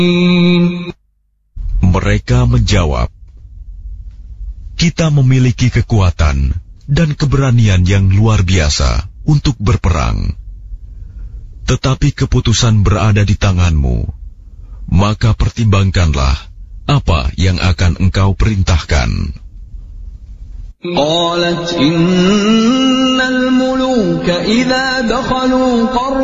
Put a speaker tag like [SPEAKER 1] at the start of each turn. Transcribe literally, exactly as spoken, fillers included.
[SPEAKER 1] Mereka menjawab, kita memiliki kekuatan dan keberanian yang luar biasa untuk berperang. Tetapi keputusan berada di tanganmu, maka pertimbangkanlah apa yang akan engkau perintahkan.
[SPEAKER 2] قالت إن الملوك إذا دخلوا قرية